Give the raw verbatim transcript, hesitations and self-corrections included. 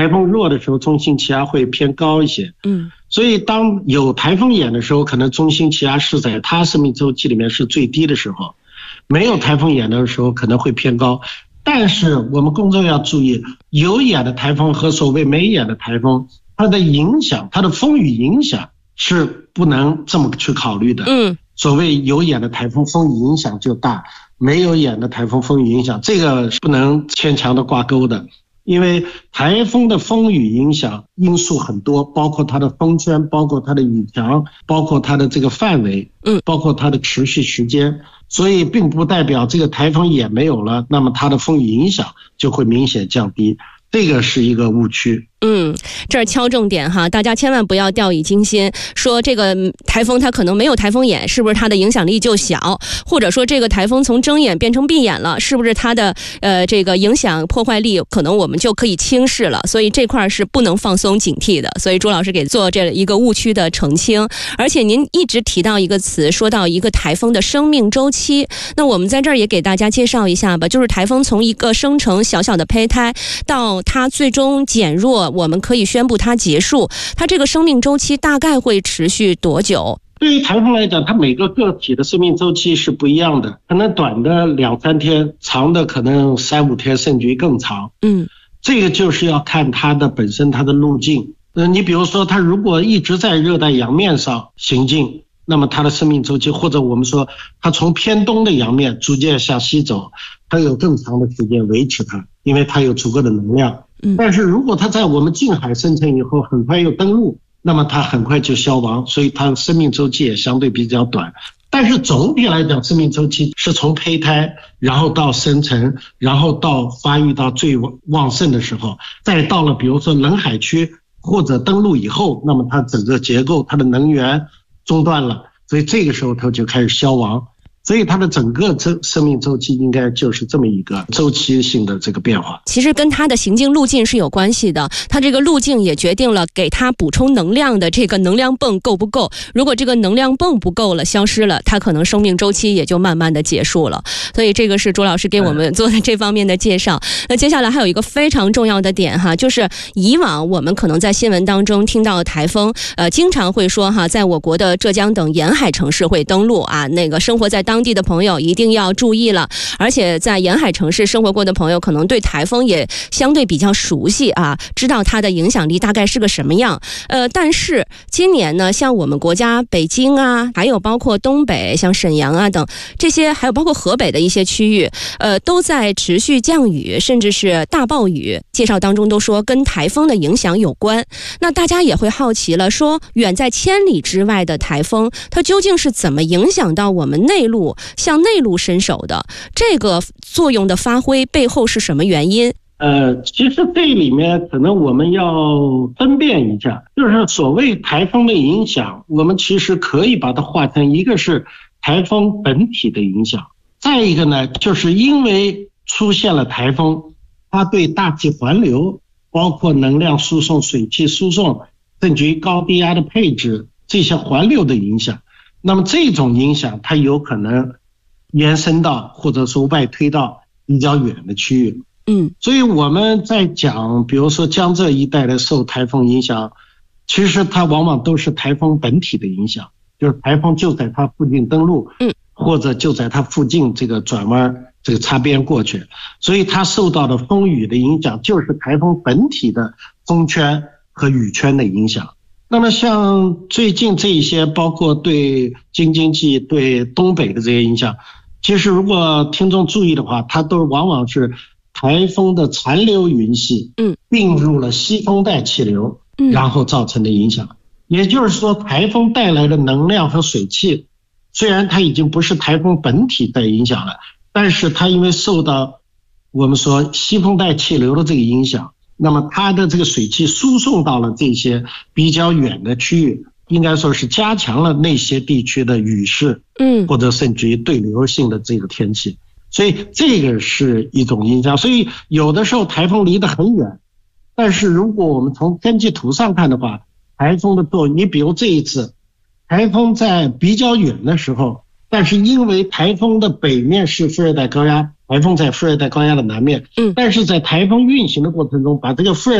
台风弱的时候，中心气压会偏高一些。 嗯， 所以当有台风眼的时候，可能中心气压是在它生命周期里面是最低的时候；没有台风眼的时候，可能会偏高。但是我们公众要注意，有眼的台风和所谓没眼的台风，它的影响，它的风雨影响是不能这么去考虑的。 嗯， 所谓有眼的台风，风雨影响就大；没有眼的台风，风雨影响这个是不能牵强的挂钩的。因为台风的风雨影响因素很多，包括它的风圈，包括它的雨强，包括它的这个范围， 嗯， 包括它的持续时间，所以并不代表这个台风也没有了，那么它的风雨影响就会明显降低，这个是一个误区。 嗯，这儿敲重点哈，大家千万不要掉以轻心，说这个台风它可能没有台风眼，是不是它的影响力就小？或者说这个台风从睁眼变成闭眼了，是不是它的呃这个影响破坏力可能我们就可以轻视了？所以这块是不能放松警惕的。所以朱老师给做这一个误区的澄清。而且您一直提到一个词，说到一个台风的生命周期，那我们在这儿也给大家介绍一下吧，就是台风从一个生成小小的胚胎到它最终减弱，我们可以宣布它结束，它这个生命周期大概会持续多久？ 对于台风来讲，它每个个体的生命周期是不一样的，可能短的两三天，长的可能三五天，甚至于更长。 嗯， 这个就是要看它的本身它的路径。呃，你比如说它如果一直在热带洋面上行进，那么它的生命周期，或者我们说它从偏东的洋面逐渐向西走，它有更长的时间维持它，因为它有足够的能量。但是如果它在我们近海生成以后很快又登陆，那么它很快就消亡，所以它的生命周期也相对比较短。但是总体来讲，生命周期是从胚胎，然后到生成，然后到发育到最旺盛的时候，再到了比如说冷海区或者登陆以后，那么它整个结构它的能源中断了，所以这个时候它就开始消亡。所以它的整个生命周期应该就是这么一个周期性的这个变化。 其实跟它的行进路径是有关系的，它这个路径也决定了给它补充能量的这个能量泵够不够。如果这个能量泵不够了，消失了，它可能生命周期也就慢慢的结束了。所以这个是朱老师给我们做的这方面的介绍。那接下来还有一个非常重要的点哈，就是以往我们可能在新闻当中听到台风，呃，经常会说哈，在我国的浙江等沿海城市会登陆啊，那个生活在当地的朋友一定要注意了。而且在沿海城市生活过的朋友，可能对台风也相对比较熟悉啊，知道它的影响力大概是个什么样。呃，但是今年呢，像我们国家北京啊，还有包括东北，像沈阳啊等这些，还有包括河北的一些区域，呃，都在持续降雨，甚至是大暴雨。介绍当中都说跟台风的影响有关。那大家也会好奇了，说远在千里之外的台风，它究竟是怎么影响到我们内陆，向内陆伸手的？这个作用的发挥背后是什么原因？ 呃，其实这里面可能我们要分辨一下，就是所谓台风的影响，我们其实可以把它划成一个是台风本体的影响，再一个呢，就是因为出现了台风，它对大气环流，包括能量输送、水汽输送，甚至于高低压的配置，这些环流的影响。那么这种影响它有可能延伸到或者说外推到比较远的区域。 嗯， 所以我们在讲比如说江浙一带的受台风影响，其实它往往都是台风本体的影响，就是台风就在它附近登陆， 嗯， 或者就在它附近这个转弯这个擦边过去，所以它受到的风雨的影响就是台风本体的风圈和雨圈的影响。那么像最近这一些包括对京津冀对东北的这些影响，其实如果听众注意的话，它都往往是台风的残留云系嗯并入了西风带气流，然后造成的影响。也就是说台风带来的能量和水汽，虽然它已经不是台风本体带影响了，但是它因为受到我们说西风带气流的这个影响，那么它的这个水汽输送到了这些比较远的区域，应该说是加强了那些地区的雨势， 嗯， 或者甚至于对流性的这个天气，所以这个是一种影响。所以有的时候台风离得很远，但是如果我们从天气图上看的话，台风的作用，你比如这一次台风在比较远的时候，但是因为台风的北面是副热带高压，台风在副热带高压的南面，嗯，但是在台风运行的过程中，把这个副热